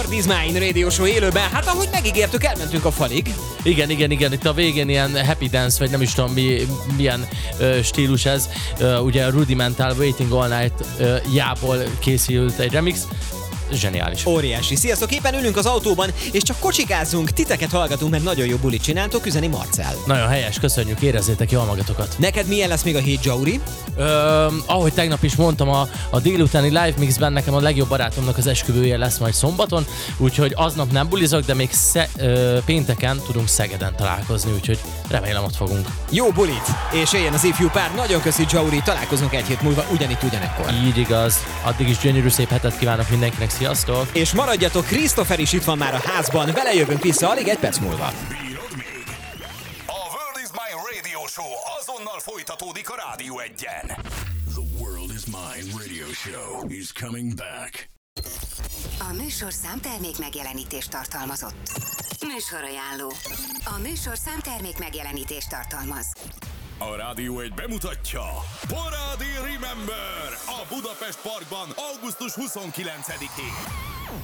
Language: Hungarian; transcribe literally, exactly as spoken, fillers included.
World is Mine Radio Show élőben. Hát ahogy megígértük, elmentünk a falig. Igen, igen, igen, itt a végén ilyen happy dance, vagy nem is tudom mi, milyen uh, stílus ez. Uh, ugye a Rudimental Waiting All Night uh, jából készült egy remix. Zseniális. Óriási. Sziasztok, éppen ülünk az autóban, és csak kocsikázzunk, titeket hallgatunk, mert nagyon jó bulit csináltok, üzeni Marcell. Nagyon helyes, köszönjük, érezzétek jól magatokat. Neked milyen lesz még a hét, Jauri? Ö, ahogy tegnap is mondtam, a, a délutáni live mixben nekem a legjobb barátomnak az esküvője lesz majd szombaton, úgyhogy aznap nem bulizok, de még sze, ö, pénteken tudunk Szegeden találkozni, úgyhogy remélem ott fogunk. Jó bulit! És éljen az ifjú pár, nagyon köszi, Jauri, találkozunk egy hét múlva ugyanitt ugyanekkor. Így igaz, addig is gyönyörű szép hetet kívánok mindenkinek, sziasztok! És maradjatok, Christopher is itt van már a házban, vele jövünk vissza alig egy perc múlva. A World is Mine Radio Show azonnal folytatódik a Rádió egyen. The World is Mine Radio Show is coming back. A műsor számtermék megjelenítést tartalmazott. Műsorajánló. A műsor számtermék megjelenítést tartalmaz. A Rádió egy bemutatja Parádi Remember a Budapest Parkban augusztus huszonkilencedikén.